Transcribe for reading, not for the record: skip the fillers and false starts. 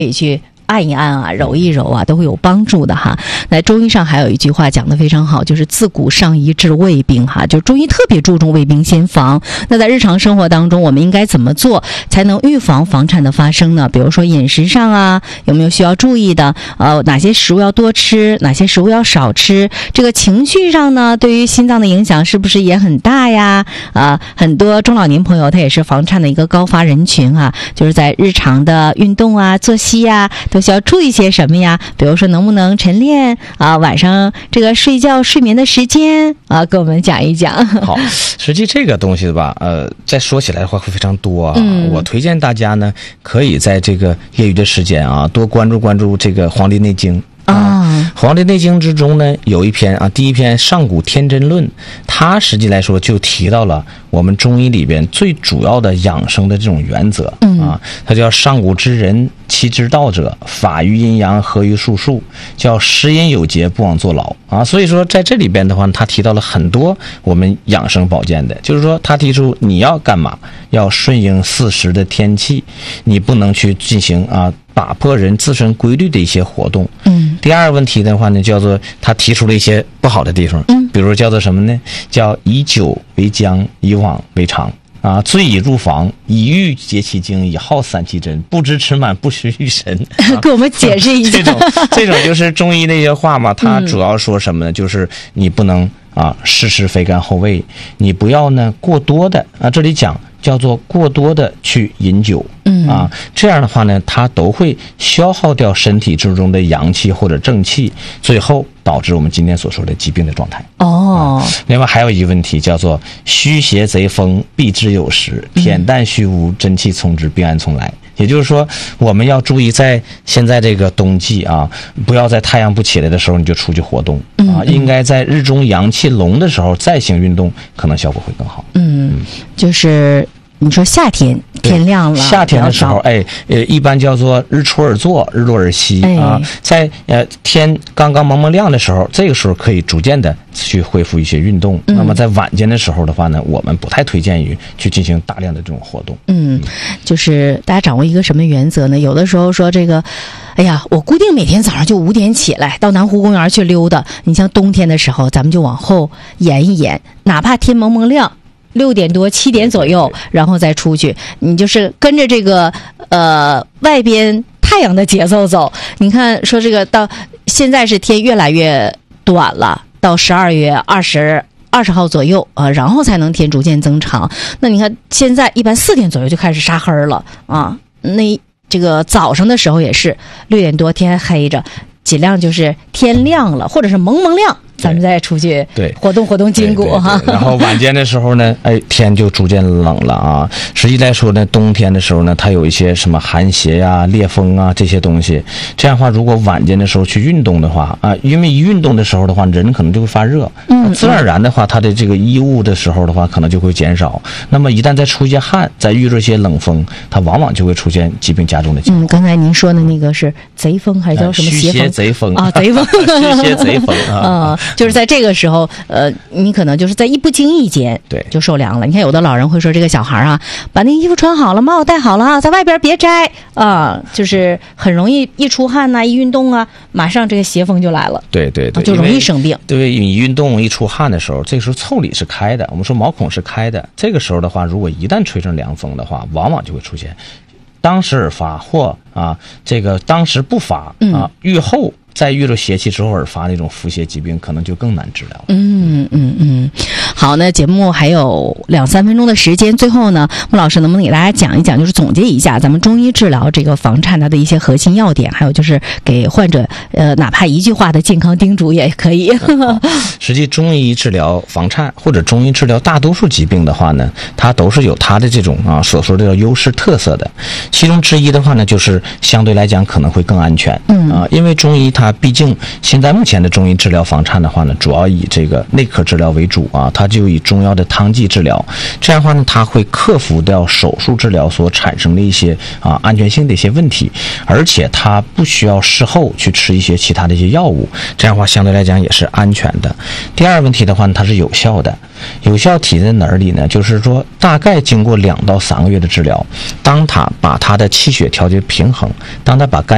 可以去按一按啊，揉一揉啊，都会有帮助的哈。那中医上还有一句话讲得非常好，就是自古上医治未病哈，就中医特别注重未病先防。那在日常生活当中，我们应该怎么做才能预防房颤的发生呢？比如说饮食上啊，有没有需要注意的？哪些食物要多吃，哪些食物要少吃？这个情绪上呢，对于心脏的影响是不是也很大呀？很多中老年朋友他也是房颤的一个高发人群啊，就是在日常的运动啊、作息啊，都需要注意些什么呀？比如说能不能晨练啊？晚上这个睡眠的时间啊，跟我们讲一讲。 好，实际这个东西吧，再说起来的话会非常多啊。我推荐大家呢，可以在这个业余的时间啊，多关注这个《黄帝内经》。《黄帝内经》之中呢，有一篇啊，第一篇《上古天真论》，它实际来说就提到了我们中医里边最主要的养生的这种原则它叫上古之人，其之道者，法于阴阳，合于术数，叫食饮有节，不枉坐牢啊。所以说在这里边的话，他提到了很多我们养生保健的，就是说他提出你要干嘛，要顺应四时的天气，你不能去进行打破人自身规律的一些活动。第二个问题的话呢，叫做他提出了一些不好的地方，比如叫做什么呢？叫以酒为浆，以往为常醉以入房，以欲结其精，以耗散其真，不知持满，不识御神。 给我们解释一下。 这种就是中医的一些话嘛，它主要说什么呢？就是你不能事事非干后味，你不要呢过多的这里讲叫做过多的去饮酒这样的话呢，它都会消耗掉身体之中的阳气或者正气，最后导致我们今天所说的疾病的状态。另外还有一个问题叫做虚邪贼风，避之有时，恬淡虚无，真气从之，病安从来。也就是说，我们要注意在现在这个冬季不要在太阳不起来的时候你就出去活动应该在日中阳气浓的时候再行运动，可能效果会更好。 就是你说夏天天亮了， 夏天的时候一般叫做日出而作，日落而息在天刚刚蒙蒙亮的时候，这个时候可以逐渐的去恢复一些运动。那么在晚间的时候的话呢，我们不太推荐于去进行大量的这种活动。 就是大家掌握一个什么原则呢？有的时候说这个我固定每天早上就5点起来到南湖公园去溜达，你像冬天的时候咱们就往后延一延，哪怕天蒙蒙亮6点多7点左右，然后再出去，你就是跟着这个外边太阳的节奏走。你看说这个到现在是天越来越短了，到12月20号左右然后才能天逐渐增长。那你看现在一般4点左右就开始杀黑了那这个早上的时候也是6点多天黑着，尽量就是天亮了或者是蒙蒙亮咱们再出去活动筋骨然后晚间的时候呢天就逐渐冷了实际来说呢，冬天的时候呢，它有一些什么寒邪呀、烈风这些东西。这样的话，如果晚间的时候去运动的话因为一运动的时候的话，人可能就会发热自然而然的话，它的这个衣物的时候的话可能就会减少。那么一旦再出一些汗，再遇着一些冷风，它往往就会出现疾病加重的情况。 刚才您说的那个是贼风还叫什么邪风？ 虚邪贼风贼风虚邪贼风就是在这个时候你可能就是在一不经意间就受凉了。你看有的老人会说，这个小孩把那个衣服穿好了，帽戴好了在外边别摘就是很容易一出汗一运动马上这个邪风就来了。 对就容易生病。 对，你运动一出汗的时候，这个时候腠理是开的，我们说毛孔是开的，这个时候的话，如果一旦吹成凉风的话，往往就会出现当时而发或这个当时不发愈后再遇到邪气之后而发那种腹泻疾病，可能就更难治疗了。 好，那节目还有2-3分钟的时间，最后呢，穆老师能不能给大家讲一讲，就是总结一下咱们中医治疗这个房颤它的一些核心要点，还有就是给患者哪怕一句话的健康叮嘱也可以。 实际中医治疗房颤或者中医治疗大多数疾病的话呢，它都是有它的这种所说的优势特色的。其中之一的话呢，就是相对来讲可能会更安全因为中医它毕竟现在目前的中医治疗房颤的话呢，主要以这个内科治疗为主它就以中药的汤剂治疗。这样的话呢，它会克服掉手术治疗所产生的一些安全性的一些问题，而且它不需要事后去吃一些其他的一些药物，这样的话相对来讲也是安全的。第二个问题的话呢，它是有效的。有效体在哪里呢？就是说大概经过2到3个月的治疗，当它把它的气血调节平衡，当它把肝